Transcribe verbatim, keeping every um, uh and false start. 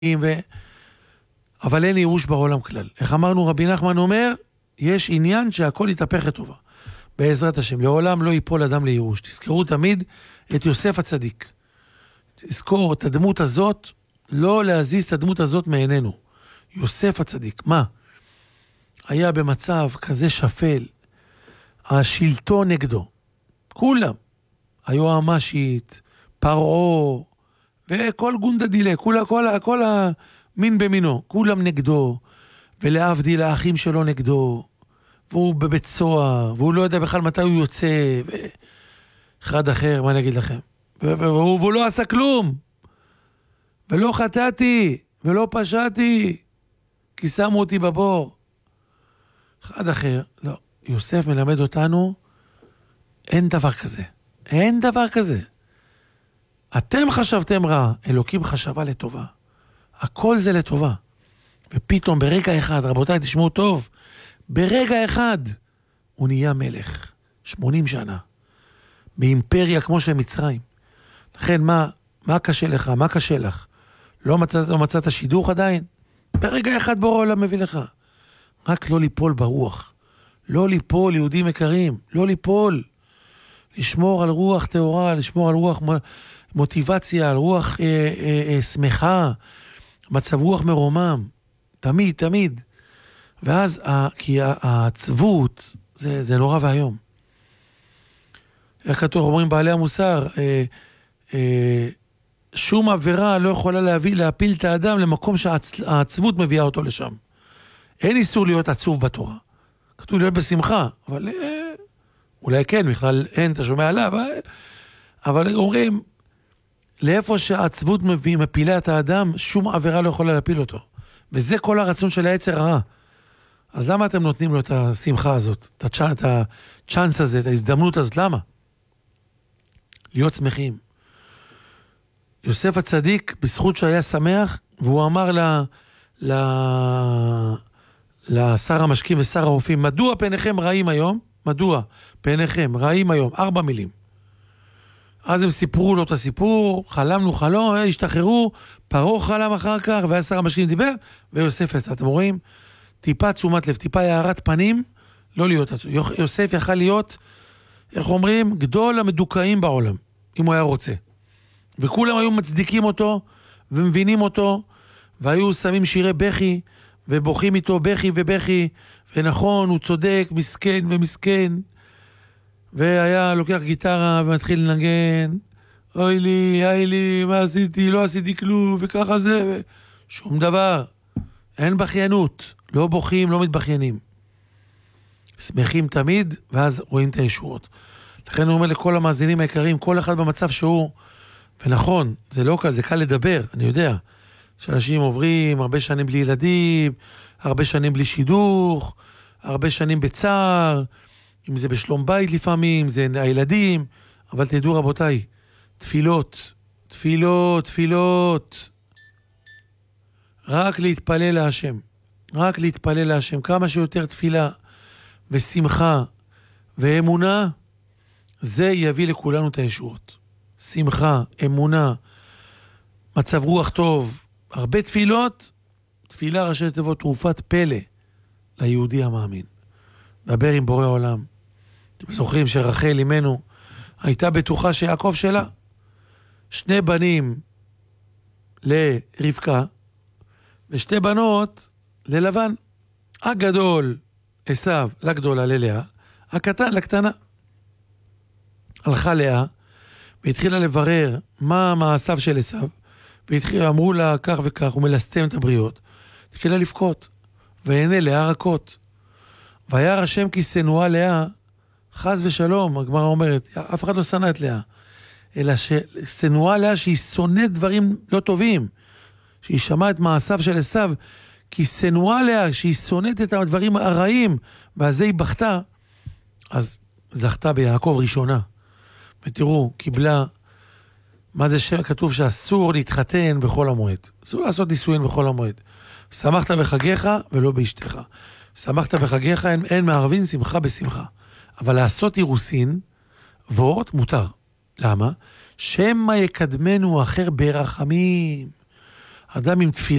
ו... אבל אין ייאוש בעולם כלל. איך אמרנו, רבי נחמן אומר, יש עניין שהכל יתהפך לטובה. בעזרת השם, לעולם לא ייפול אדם לייאוש. תזכרו תמיד את יוסף הצדיק. תזכור את הדמות הזאת, לא להזיז את הדמות הזאת מעינינו. יוסף הצדיק, מה? היה במצב כזה שפל, השלטון נגדו, כולם, היועמ"שית, פרעה, וכל גונדה דילה, כל, כל, כל המין במינו, כולם נגדו, ולהבדיל האחים שלו נגדו, והוא בבית סוהר, והוא לא יודע בכלל מתי הוא יוצא, ואחד אחר, מה נגיד לכם? והוא, והוא לא עשה כלום, ולא חטאתי, ולא פשעתי, כי שמו אותי בבור. אחד אחר, לא, יוסף מלמד אותנו, אין דבר כזה, אין דבר כזה. אתם חשבתם רע, אלוקים חשבה לטובה. הכל זה לטובה. ופתאום ברגע אחד, רבותיי, תשמעו טוב, ברגע אחד הוא נהיה מלך, שמונים שנה, באימפריה כמו של מצרים. לכן מה, מה קשה לך, מה קשה לך? לא מצאת, לא מצאת שידוך עדיין? ברגע אחד בורא עולם מביא לך. רק לא ליפול ברוח. לא ליפול, יהודים יקרים, לא ליפול. לשמור על רוח תאורה, לשמור על רוח מוטיבציה, על רוח אה, אה, אה, שמחה, מצב רוח מרומם. תמיד, תמיד. ואז, ה, כי העצבות, זה, זה נורא והיום. איך כתוב, אומרים בעלי המוסר, אה, אה, שום עבירה לא יכולה להביא, להפיל את האדם למקום שהעצבות מביאה אותו לשם. אין איסור להיות עצוב בתורה. כתוב להיות בשמחה, אבל אה, אולי כן, בכלל אין, אתה שומע עליו, אבל, אבל אומרים, לאיפה שהעצבות מביא, מפילה את האדם, שום עבירה לא יכולה להפיל אותו. וזה כל הרצון של היצר הרע. אז למה אתם נותנים לו את השמחה הזאת, את הצ'אנס, את הצ'אנס הזה, את ההזדמנות הזאת? למה? להיות שמחים. יוסף הצדיק, בזכות שהיה שמח, והוא אמר ל, ל, לשר המשקים ושר הרופאים, מדוע פניכם רעים היום? מדוע פניכם רעים היום? ארבע מילים. אז הם סיפרו לו את הסיפור, חלמנו חלום, השתחררו, פרעה חלם אחר כך, והיה שר המשקים דיבר, ויוסף יצא. אתם רואים? טיפה תשומת לב, טיפה יערת פנים, לא להיות עצוב. יוסף יכל להיות, איך אומרים, גדול המדוכאים בעולם, אם הוא היה רוצה. וכולם היו מצדיקים אותו, ומבינים אותו, והיו שמים שירי בכי, ובוכים איתו בכי ובכי, ונכון, הוא צודק, מסכן ומסכן, והיה לוקח גיטרה ומתחיל לנגן, אוי לי, אוי לי, מה עשיתי, לא עשיתי כלום, וככה זה, ו... שום דבר. אין בכיינות, לא בוכים, לא מתבכיינים. שמחים תמיד, ואז רואים את הישועות. לכן הוא אומר לכל המאזינים היקרים, כל אחד במצב שהוא, ונכון, זה לא קל, זה קל לדבר, אני יודע, שאנשים עוברים הרבה שנים בלי ילדים, הרבה שנים בלי שידוך, הרבה שנים בצער, אם זה בשלום בית לפעמים, זה הילדים, אבל תדעו רבותיי, תפילות, תפילות, תפילות, רק להתפלל להשם, רק להתפלל להשם, כמה שיותר תפילה ושמחה ואמונה, זה יביא לכולנו את הישועות. שמחה, אמונה, מצב רוח טוב, הרבה תפילות, תפילה ראשי תיבות תרופת פלא ליהודי המאמין. דבר עם בורא עולם. אתם זוכרים שרחל אימנו הייתה בטוחה שיעקב שלה. שני בנים לרבקה ושתי בנות ללבן. הגדול עשיו לגדולה ללאה, הקטן לקטנה. הלכה לאה והתחילה לברר מה מעשיו של עשיו, והתחילה, אמרו לה כך וכך, הוא מלסתם את הבריות, התחילה לבכות, והנה לאה רכות. והיה השם כי שנואה לאה, חס ושלום, הגמרא אומרת, אף אחד לא שנא את לאה, אלא ששנואה לאה שהיא שונאת דברים לא טובים, שהיא שמעה את מעשיו של עשיו, כי שנואה לאה שהיא שונאת את הדברים הרעים, ועל זה היא בכתה, אז זכתה ביעקב ראשונה. ותראו, קיבלה, מה זה שכתוב שאסור להתחתן בכל המועד. אסור לעשות נישואין בכל המועד. שמחת בחגיך ולא באשתך. שמחת בחגיך, אין, אין מערבין שמחה בשמחה. אבל לעשות אירוסין, וורט מותר. למה? שמא יקדמנו אחר ברחמים. אדם עם תפילה